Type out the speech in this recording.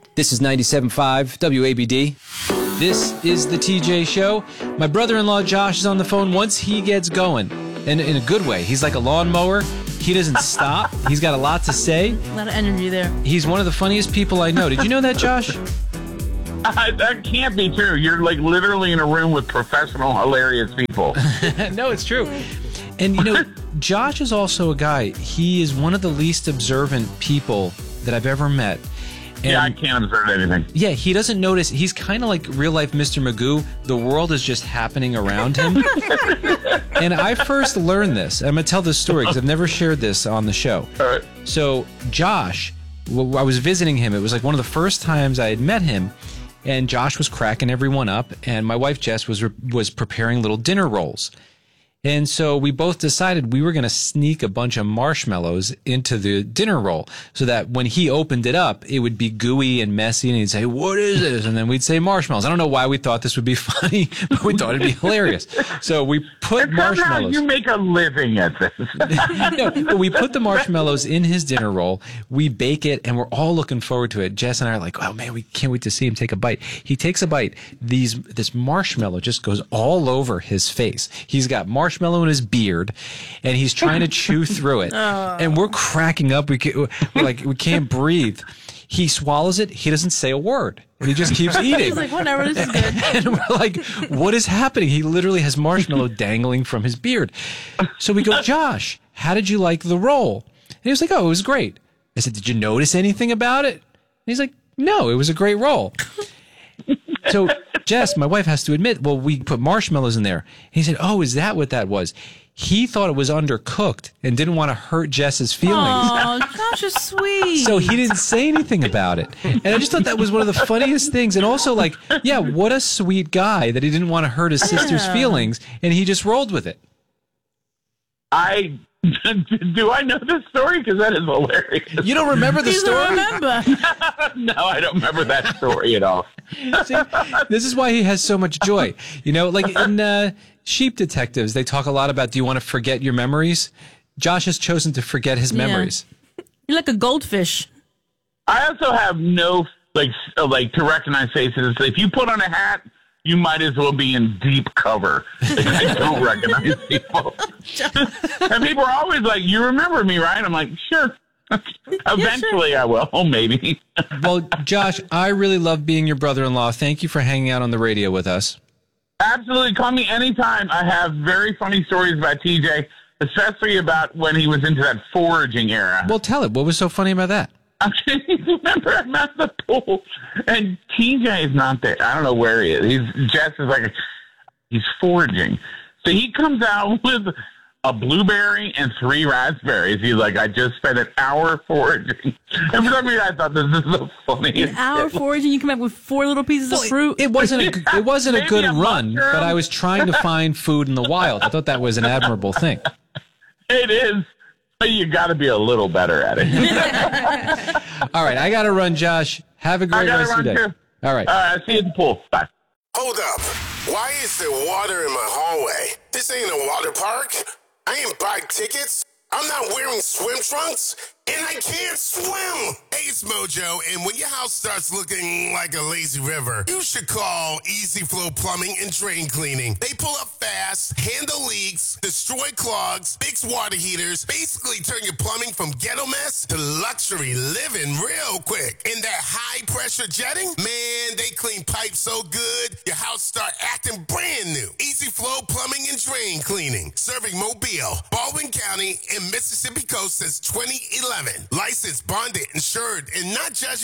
This is 97.5 WABD. This is the TJ Show. My brother-in-law Josh is on the phone once he gets going, and in a good way. He's like a lawnmower. He doesn't stop. He's got a lot to say. A lot of energy there. He's one of the funniest people I know. Did you know that, Josh? That can't be true. You're like literally in a room with professional, hilarious people. No, it's true. And, you know, Josh is also a guy. He is one of the least observant people that I've ever met. And yeah, I can't observe anything. yeah, he doesn't notice. He's kind of like real-life Mr. Magoo. The world is just happening around him. And I first learned this. I'm going to tell this story because I've never shared this on the show. All right. So, Josh, I was visiting him. It was like one of the first times I had met him. And Josh was cracking everyone up. And my wife, Jess, was preparing little dinner rolls. And so we both decided we were going to sneak a bunch of marshmallows into the dinner roll so that when he opened it up, it would be gooey and messy. And he'd say, "What is this?" And then we'd say marshmallows. I don't know why we thought this would be funny, but we thought it'd be hilarious. So we put marshmallows. You make a living at this. No, but we put the marshmallows in his dinner roll. We bake it, and we're all looking forward to it. Jess and I are like, "Oh man, we can't wait to see him take a bite." He takes a bite. This marshmallow just goes all over his face. He's got marshmallow in his beard, and he's trying to chew through it. And we're cracking up. We're like, we can't breathe. He swallows it. He doesn't say a word. And he just keeps eating. He's like, whatever, this is good. And we're like, what is happening? He literally has marshmallow dangling from his beard. So we go, "Josh, how did you like the roll?" And he was like, "Oh, it was great." I said, "Did you notice anything about it?" And he's like, "No, it was a great roll." So Jess, my wife, has to admit, well, we put marshmallows in there. And he said, "Oh, is that what that was?" He thought it was undercooked and didn't want to hurt Jess's feelings. Oh, Josh is sweet. So he didn't say anything about it. And I just thought that was one of the funniest things. And also, like, yeah, what a sweet guy that he didn't want to hurt his sister's feelings, and he just rolled with it. Do I know this story? Because that is hilarious. You don't remember the He story? doesn't remember. No, I don't remember that story at all. See, this is why he has so much joy. You know, like in Sheep Detectives, they talk a lot about, do you want to forget your memories? Josh has chosen to forget his memories. You're like a goldfish. I also have no like to recognize faces. If you put on a hat, you might as well be in deep cover. Like, I don't recognize people. And people are always like, "You remember me, right?" I'm like, "Sure." Eventually I will. Oh, maybe. Well, Josh, I really love being your brother-in-law. Thank you for hanging out on the radio with us. Absolutely. Call me anytime. I have very funny stories about TJ, especially about when he was into that foraging era. Well, tell it. What was so funny about that? Remember, I'm at the pool, and TJ is not there. I don't know where he is. Jess is like, he's foraging. So he comes out with a blueberry and 3 raspberries. He's like, "I just spent an hour foraging." And for some reason, I thought this is the funniest. An hour foraging, you come back with 4 little pieces of fruit. It wasn't a Maybe good a run, mushroom. but I was trying to find food in the wild. I thought that was an admirable thing. It is. But you got to be a little better at it. All right, I got to run, Josh. Have a great rest of your day. Too. All right. See you at the pool. Bye. Hold up. Why is there water in my hallway? This ain't a water park. I ain't buy tickets. I'm not wearing swim trunks, and I can't swim. Hey, it's Mojo, and when your house starts looking like a lazy river, you should call Easy Flow Plumbing and Drain Cleaning. They pull up fast, handle leaks, destroy clogs, fix water heaters, basically turn your plumbing from ghetto mess to luxury living real quick. And that high-pressure jetting, man, they clean pipes so good, your house start acting brand new. Easy Flow Plumbing and Drain Cleaning, serving Mobile, Baldwin County, and Mississippi Coast since 2011. Licensed, bonded, insured, and not judged